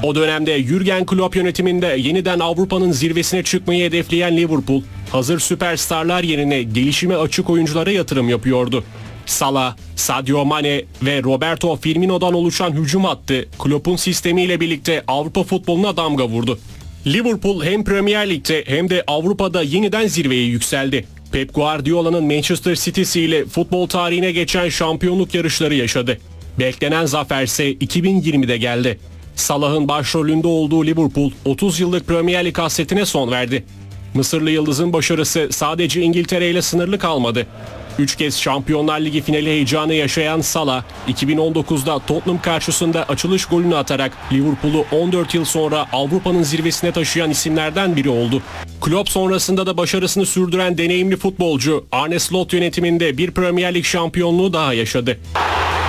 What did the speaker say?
O dönemde Jürgen Klopp yönetiminde yeniden Avrupa'nın zirvesine çıkmayı hedefleyen Liverpool, hazır süperstarlar yerine gelişime açık oyunculara yatırım yapıyordu. Salah, Sadio Mane ve Roberto Firmino'dan oluşan hücum hattı Klopp'un sistemiyle birlikte Avrupa futboluna damga vurdu. Liverpool hem Premier Lig'de hem de Avrupa'da yeniden zirveye yükseldi. Pep Guardiola'nın Manchester City'si ile futbol tarihine geçen şampiyonluk yarışları yaşadı. Beklenen zafer ise 2020'de geldi. Salah'ın başrolünde olduğu Liverpool 30 yıllık Premier Lig hasretine son verdi. Mısırlı yıldızın başarısı sadece İngiltere ile sınırlı kalmadı. 3 kez Şampiyonlar Ligi finali heyecanı yaşayan Salah, 2019'da Tottenham karşısında açılış golünü atarak Liverpool'u 14 yıl sonra Avrupa'nın zirvesine taşıyan isimlerden biri oldu. Klopp sonrasında da başarısını sürdüren deneyimli futbolcu Arne Slot yönetiminde bir Premier Lig şampiyonluğu daha yaşadı.